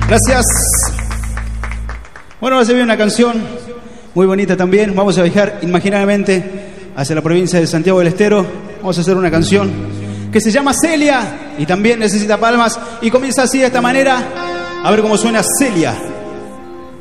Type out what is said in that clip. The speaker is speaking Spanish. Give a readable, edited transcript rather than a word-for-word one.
Gracias. Bueno, ahora se viene una canción muy bonita también. Vamos a viajar imaginariamente hacia la provincia de Santiago del Estero. Vamos a hacer una canción que se llama Celia y también necesita palmas y comienza así de esta manera. A ver cómo suena Celia.